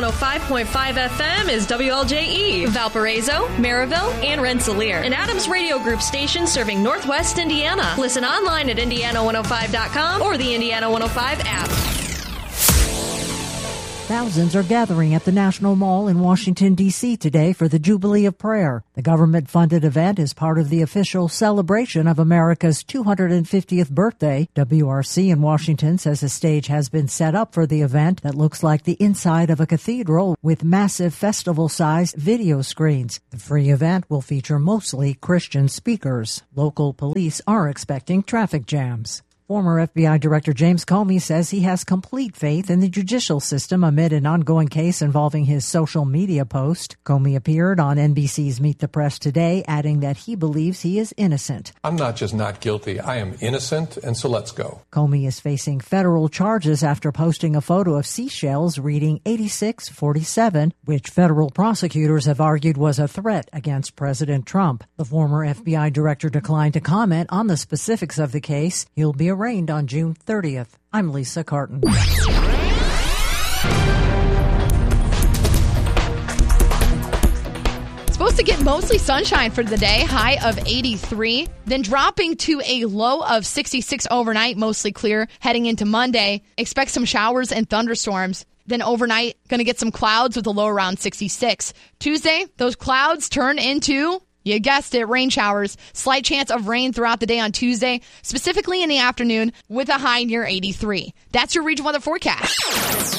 105.5 FM is WLJE, Valparaiso, Maryville, and Rensselaer. An Adams Radio Group station serving Northwest Indiana. Listen online at Indiana105.com or the Indiana 105 app. Thousands are gathering at the National Mall in Washington, D.C. today for the Jubilee of Prayer. The government-funded event is part of the official celebration of America's 250th birthday. WRC in Washington says a stage has been set up for the event that looks like the inside of a cathedral with massive festival-sized video screens. The free event will feature mostly Christian speakers. Local police are expecting traffic jams. Former FBI Director James Comey says he has complete faith in the judicial system amid an ongoing case involving his social media post. Comey appeared on NBC's Meet the Press today, adding that he believes he is innocent. I'm not just not guilty, I am innocent, and so let's go. Comey is facing federal charges after posting a photo of seashells reading 8647, which federal prosecutors have argued was a threat against President Trump. The former FBI director declined to comment on the specifics of the case. He'll be arraigned on June 30th. I'm Lisa Carton. Supposed to get mostly sunshine for the day, high of 83, then dropping to a low of 66 overnight, mostly clear. Heading into Monday, expect some showers and thunderstorms. Then overnight, going to get some clouds with a low around 66. Tuesday, those clouds turn into, you guessed it, rain showers. Slight chance of rain throughout the day on Tuesday, specifically in the afternoon, with a high near 83. That's your regional weather forecast.